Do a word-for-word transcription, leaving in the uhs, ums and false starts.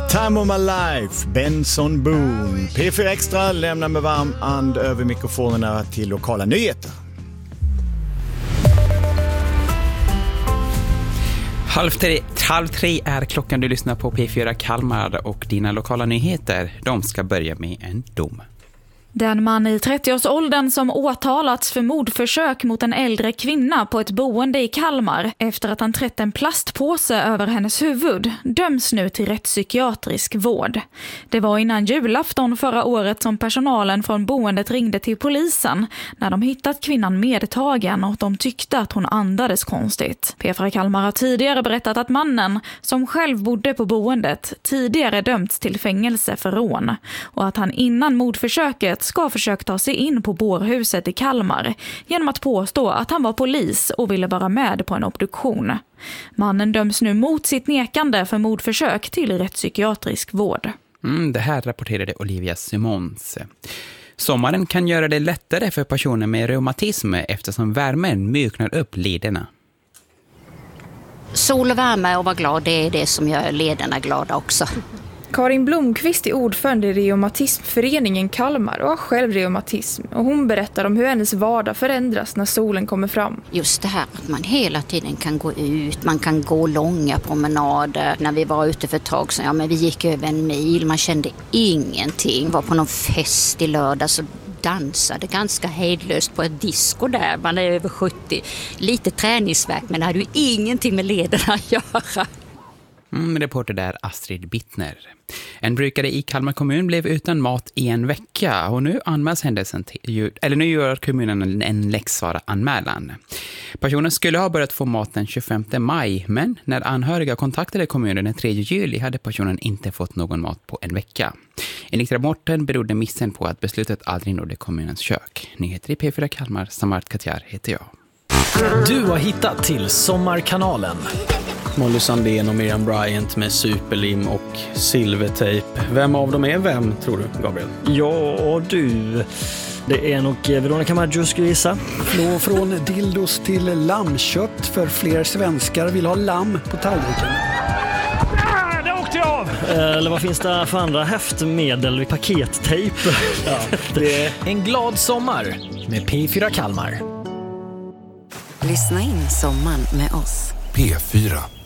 Time of my life, Benson Boone. P fyra Extra lämnar med varm and över mikrofonerna till lokala nyheter. Halv tre, halv tre är klockan, du lyssnar på P fyra Kalmar och dina lokala nyheter. De ska börja med en dom. Den man i trettioårsåldern som åtalats för mordförsök mot en äldre kvinna på ett boende i Kalmar efter att han trätt en plastpåse över hennes huvud döms nu till rättspsykiatrisk vård. Det var innan julafton förra året som personalen från boendet ringde till polisen när de hittat kvinnan medtagen och de tyckte att hon andades konstigt. P fyra Kalmar har tidigare berättat att mannen, som själv bodde på boendet, tidigare dömts till fängelse för rån och att han innan mordförsöket ska försöka ta sig in på bårhuset i Kalmar genom att påstå att han var polis och ville vara med på en obduktion. Mannen döms nu mot sitt nekande för mordförsök till rättspsykiatrisk vård. Mm, det här rapporterade Olivia Simons. Sommaren kan göra det lättare för personer med reumatism eftersom värmen mjuknar upp lederna. Sol och värme och vara glad, det är det som gör lederna glada också. Karin Blomqvist är ordförande i Reumatismföreningen Kalmar och har själv reumatism. Och hon berättar om hur hennes vardag förändras när solen kommer fram. Just det här att man hela tiden kan gå ut, man kan gå långa promenader. När vi var ute för ett tag så ja, men vi gick över en mil, man kände ingenting. Var på någon fest i lördag så dansade ganska hejdlöst på ett disco där. Man är över sjuttio, lite träningsvärk men det hade ju ingenting med lederna att göra. Mm, reporter där Astrid Bittner. En brukare i Kalmar kommun blev utan mat i en vecka och nu anmäls händelsen till, eller nu gör kommunen en läxsvara-anmälan. Personen skulle ha börjat få mat den tjugofemte maj, men när anhöriga kontaktade kommunen den tredje juli hade personen inte fått någon mat på en vecka. Enligt rapporten berodde missen på att beslutet aldrig nådde kommunens kök. Nyheter i P fyra Kalmar, Samart Katjar heter jag. Du har hittat till Sommarkanalen. Molly Sandén och Miriam Bryant med superlim och silvertejp. Vem av dem är vem, tror du, Gabriel? Ja, du. Det är nog Veronica Maggio, skulle jag gissa. Flå från dildos till lammkött, för fler svenskar vill ha lamm på tallriken. Ah, det åkte jag av! Eller vad finns det för andra häftmedel? Pakettejp. Ja, det är en glad sommar med P fyra Kalmar. Lyssna in sommaren med oss. P fyra.